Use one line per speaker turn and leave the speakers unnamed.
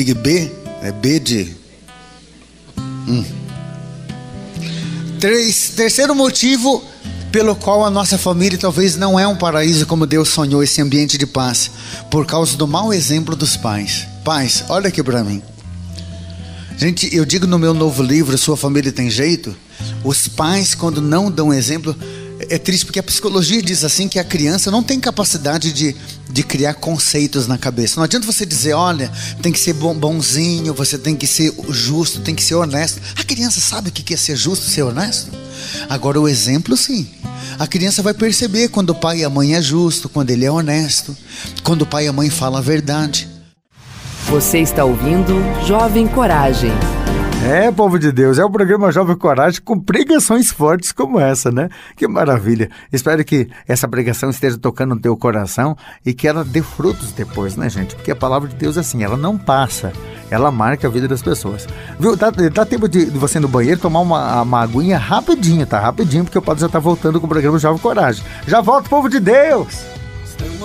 Big B, é B de... Terceiro motivo pelo qual a nossa família talvez não é um paraíso como Deus sonhou, esse ambiente de paz, por causa do mau exemplo dos pais. Pais, olha aqui para mim. Gente, eu digo no meu novo livro, Sua Família Tem Jeito, os pais, quando não dão exemplo, é triste, porque a psicologia diz assim, que a criança não tem capacidade de criar conceitos na cabeça. Não adianta você dizer, olha, tem que ser bonzinho, você tem que ser justo, tem que ser honesto. A criança sabe o que é ser justo, ser honesto? Agora o exemplo, sim. A criança vai perceber quando o pai e a mãe é justo, quando ele é honesto, quando o pai e a mãe falam a verdade.
Você está ouvindo Jovem Coragem.
É, povo de Deus, é o programa Jovem Coragem com pregações fortes como essa, né? Que maravilha. Espero que essa pregação esteja tocando no teu coração e que ela dê frutos depois, né, gente? Porque a palavra de Deus é assim, ela não passa, ela marca a vida das pessoas. Viu? Dá tempo de você ir no banheiro tomar uma aguinha rapidinho, tá? Rapidinho, porque o Padre já tá voltando com o programa Jovem Coragem. Já volto, povo de Deus!